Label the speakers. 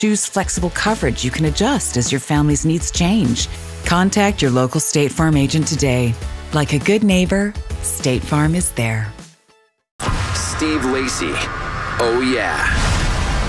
Speaker 1: Choose flexible coverage you can adjust as your family's needs change. Contact your local State Farm agent today. Like a good neighbor, State Farm is there.
Speaker 2: Steve Lacy. Oh, yeah.